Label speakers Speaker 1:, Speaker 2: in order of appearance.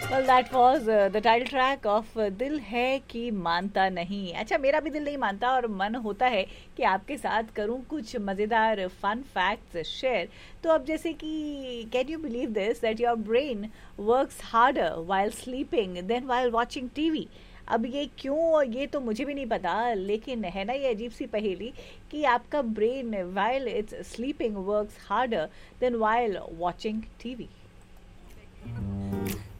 Speaker 1: Well, that was the title track of दिल है कि मानता नहीं। अच्छा, मेरा भी दिल नहीं मानता और मन होता है कि आपके साथ करूं कुछ मज़ेदार फन फैक्ट्स शेयर। तो अब जैसे कि can you believe this that your brain works harder while sleeping then while watching TV. अब ये क्यों, ये तो मुझे भी नहीं पता, लेकिन है ना ये अजीब सी पहेली कि आपका brain while it's sleeping works harder than while watching TV.